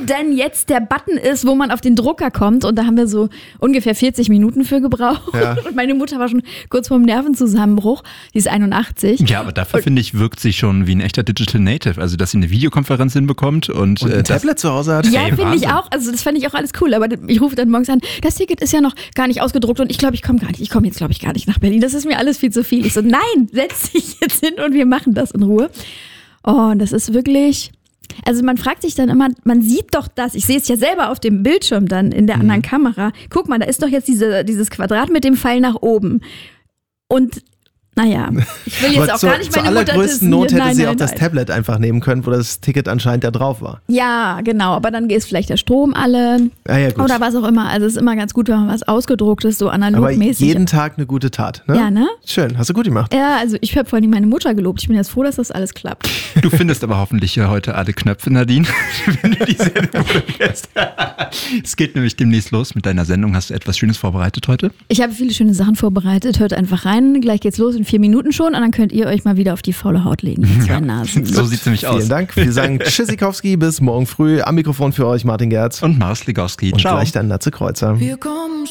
denn jetzt der Button ist, wo man auf den Drucker kommt. Und da haben wir so ungefähr 40 Minuten für gebraucht. Ja. Und meine Mutter war schon kurz vorm Nervenzusammenbruch. Die ist 81. Ja, aber dafür, finde ich, wirkt sie schon wie ein echter Digital Native. Also, dass sie eine Videokonferenz hinbekommt und ein Tablet zu Hause hat. Ja, finde ich auch. Also, das fand ich auch alles cool. Aber ich rufe dann morgens an, das Ticket ist ja noch gar nicht ausgedruckt und ich glaube, ich komme gar nicht. Ich komme jetzt, glaube ich, gar nicht nach Berlin. Das ist mir alles viel zu viel. Ich so, nein, setz dich jetzt hin und wir machen das in Ruhe. Oh, das ist wirklich... Also man fragt sich dann immer, man sieht doch das, ich sehe es ja selber auf dem Bildschirm dann in der anderen Kamera. Guck mal, da ist doch jetzt dieses Quadrat mit dem Pfeil nach oben. Und naja, ich will jetzt auch gar nicht meine Mutter zur allergrößten Not hätte sie auch das Tablet einfach nehmen können, wo das Ticket anscheinend ja drauf war. Ja, genau, aber dann ist vielleicht der Strom alle gut. Oder was auch immer. Also es ist immer ganz gut, wenn man was ausgedrucktes, so analogmäßig. Aber jeden Tag eine gute Tat, ne? Ja, ne? Schön, hast du gut gemacht. Ja, also ich habe vor allem meine Mutter gelobt. Ich bin jetzt froh, dass das alles klappt. Du findest aber hoffentlich heute alle Knöpfe, Nadine, wenn du die Sendung vergisst. Es geht nämlich demnächst los mit deiner Sendung. Hast du etwas Schönes vorbereitet heute? Ich habe viele schöne Sachen vorbereitet. Hört einfach rein. Gleich geht's los in 4 Minuten schon und dann könnt ihr euch mal wieder auf die faule Haut legen. Ja, Nasen. So sieht's nämlich aus. Vielen Dank. Wir sagen Tschüssikowski, bis morgen früh. Am Mikrofon für euch Martin Gerz. Und Mars Ligowski. Und gleich dann Natze Kreuzer.